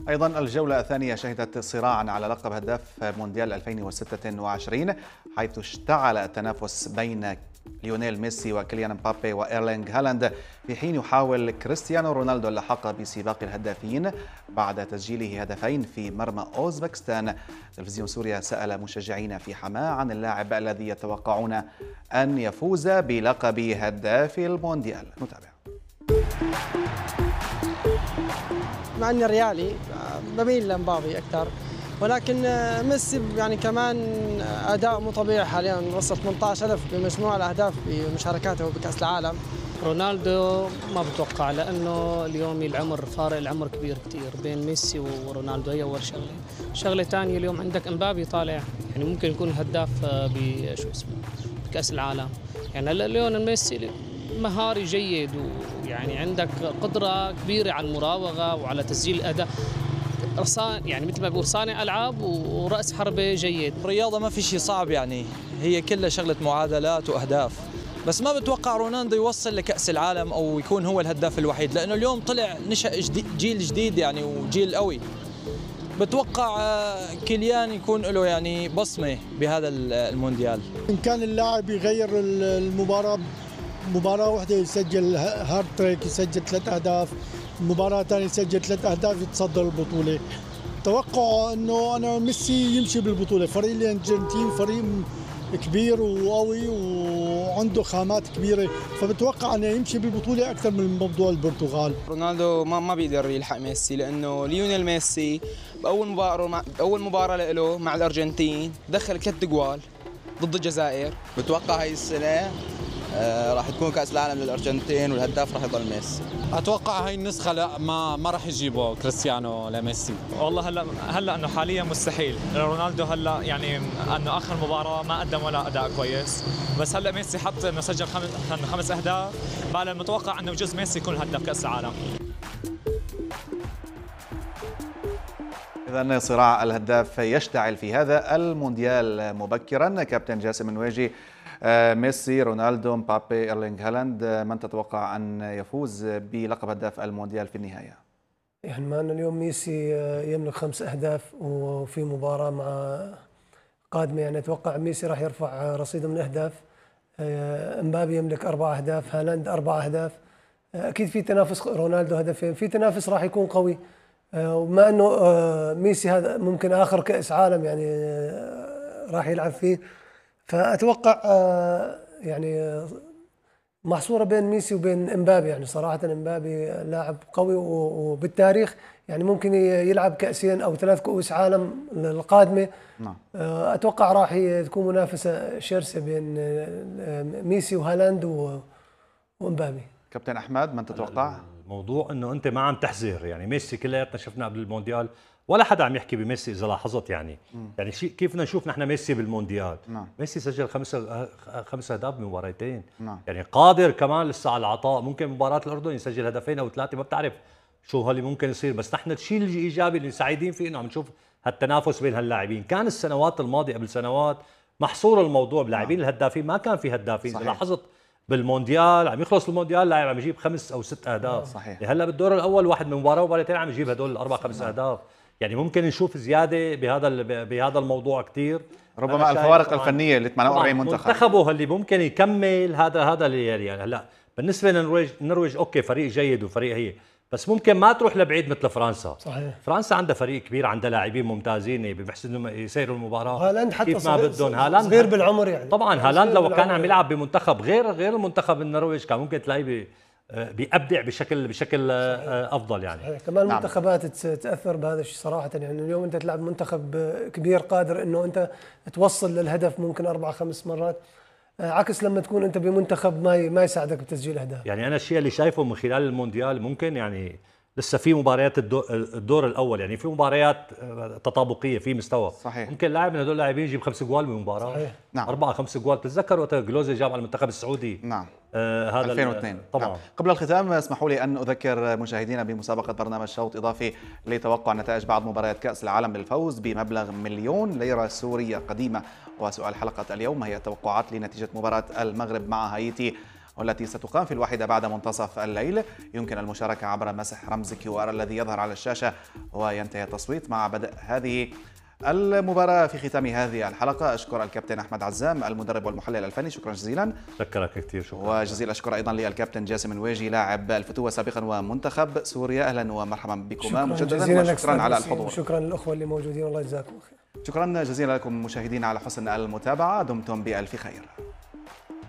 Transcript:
أيضا الجولة الثانية شهدت صراعا على لقب هداف مونديال 2026 حيث اشتعل التنافس بين ليونيل ميسي وكيليان مبابي وإيرلينغ هالاند، في حين يحاول كريستيانو رونالدو اللحاق بسباق الهدافين بعد تسجيله هدفين في مرمى أوزبكستان. تلفزيون سوريا سأل مشجعين في حماة عن اللاعب الذي يتوقعون أن يفوز بلقب هداف المونديال. نتابع. مع اني ريالي بميل لمبابي اكثر، ولكن ميسي يعني كمان اداء مو طبيعي حاليا، وصل 18 هدف بمجموع الاهداف بمشاركاته بكاس العالم. رونالدو ما بتوقع، لانه اليوم العمر فارق العمر كبير كثير بين ميسي ورونالدو. هي اول شغله. شغله ثانيه اليوم عندك امبابي طالع، يعني ممكن يكون هداف بكاس العالم. يعني هلا ليونيل ميسي مهاري جيد، ويعني عندك قدره كبيره على المراوغه وعلى تسجيل الاداء، يعني مثل ما بقول صانع العاب وراس حربه جيد. الرياضه ما في شيء صعب، يعني هي كلها شغله معادلات واهداف، بس ما بتوقع رونالدو يوصل لكأس العالم أو يكون هو الهداف الوحيد، لأنه اليوم طلع نشأ جيل جديد يعني وجيل قوي. بتوقع كيليان يكون له يعني بصمة بهذا المونديال. إن كان اللاعب يغير المباراة، مباراة واحدة يسجل هارد تريك، يسجل 3 أهداف، مباراة ثانية يسجل 3 أهداف، يتصدر البطولة. توقع إنه أنا ميسي يمشي بالبطولة. فريق الأرجنتين فريق كبير وقوي وعنده خامات كبيرة، فبتوقع أنه يمشي بالبطولة أكثر من موضوع البرتغال. رونالدو ما بيقدر يلحق ميسي، لأنه ليونيل ميسي بأول مباراة له مع الأرجنتين دخل 3 جوال ضد الجزائر. بتوقع هاي السنة راح تكون كأس العالم للأرجنتين والهداف راح يضل ميسي. اتوقع هاي النسخه لا ما راح يجيبه كريستيانو لميسي. والله هلا انه حاليا مستحيل. رونالدو هلا يعني انه اخر مباراه ما قدم ولا اداء كويس، بس هلا ميسي حط انه سجل 5 اهداف. بعد المتوقع انه بجوز ميسي يكون هداف كاس العالم. إذن صراع الهداف يشتعل في هذا المونديال مبكرا. كابتن جاسم النواجي، ميسي، رونالدو، مبابي، إيرلينغ هالاند، من تتوقع أن يفوز بلقب هداف المونديال في النهاية؟ يعني مع أن اليوم ميسي يملك 5 أهداف وفي مباراة مع قادمة، يعني أتوقع ميسي راح يرفع رصيده من الأهداف. امبابي يملك 4 أهداف، هالاند 4 أهداف. أكيد في تنافس، رونالدو هدفين، في تنافس راح يكون قوي. وما أنه ميسي هذا ممكن آخر كأس عالم يعني راح يلعب فيه، فأتوقع يعني محصورة بين ميسي وبين امبابي. يعني صراحة امبابي لاعب قوي وبالتاريخ يعني ممكن يلعب كأسين أو 3 كؤوس عالم القادمة. أتوقع راح تكون منافسة شرسة بين ميسي وهالاند وامبابي. كابتن أحمد، من تتوقع؟ الموضوع انه انت ما عم تحذر، يعني ميسي كلياتنا شفنا قبل المونديال ولا حدا عم يحكي بميسي اذا لاحظت. يعني كيف بدنا نشوف نحن ميسي بالمونديال؟ ميسي سجل 5 اهداف بمباراتين. يعني قادر كمان لسه على العطاء. ممكن مباراه الاردن يسجل 2 أو 3، ما بتعرف شو هاللي ممكن يصير. بس نحن الشيء الايجابي اللي سعيدين فيه انه عم نشوف هالتنافس بين هاللاعبين. كان السنوات الماضيه قبل سنوات محصور الموضوع بلاعبين الهدافين، ما كان في هدافين. اذا لاحظت بالمونديال عم يخلص المونديال لاعب عم يجيب 5 أو 6 اهداف. صحيح. هلا بالدور الاول واحد من مباراه ومباراتين عم يجيب هدول 4 5 اهداف. يعني ممكن نشوف زياده بهذا الموضوع كثير. ربما الفوارق الفنيه اللي 48 منتخبه اللي ممكن يكمل هذا اللي يعني هلا بالنسبه للنرويج اوكي فريق جيد وفريق هي، بس ممكن ما تروح لبعيد مثل فرنسا. صحيح. فرنسا عندها فريق كبير، عندها لاعبين ممتازين بيحسنوا يسيروا المباراه هالاند حتى كيف ما بدهم. هالاند صغير بالعمر يعني. طبعا هالاند لو كان عم يلعب بمنتخب غير المنتخب النرويج كان ممكن تلاقيه بيبدع بشكل افضل يعني. صحيح. كمان المنتخبات تتاثر بهذا الشيء صراحه. يعني اليوم انت تلعب منتخب كبير قادر انه انت توصل للهدف ممكن 4-5 مرات، عكس لما تكون انت بمنتخب ما يساعدك بتسجيل اهداف. يعني انا الشيء اللي شايفه من خلال المونديال ممكن يعني لسه في مباريات الدور الاول، يعني في مباريات تطابقيه في مستوى. صحيح. ممكن لاعب من هدول اللاعبين يجيب 5 جوال بمباراه. صحيح. 4-5 جوال. بتتذكر وقت جلوزي جاب على المنتخب السعودي؟ هذا 2002. طبعا. قبل الختام اسمحوا لي ان اذكر مشاهدينا بمسابقه برنامج شوط اضافي لتوقع نتائج بعض مباريات كاس العالم للفوز بمبلغ 1,000,000 ليره سوريه قديمه. وسؤال حلقه اليوم هي التوقعات لنتيجه مباراه المغرب مع هايتي والتي ستقام في 1 بعد منتصف الليل. يمكن المشاركة عبر مسح رمز QR الذي يظهر على الشاشة وينتهي التصويت مع بدء هذه المباراة. في ختام هذه الحلقة أشكر الكابتن أحمد عزام المدرب والمحلل الفني، شكرا جزيلا. شكرك كثير، شكرا. وجزيل الشكر أيضا للكابتن جاسم الواجي لاعب الفتوة سابقا ومنتخب سوريا. أهلا ومرحبا بكما مجددا، وشكرا على الحضور. شكرا للأخوة اللي موجودين، الله يجزاكم خير. شكرا جزيلا لكم مشاهدينا على حسن المتابعة، دمتم بألف خير.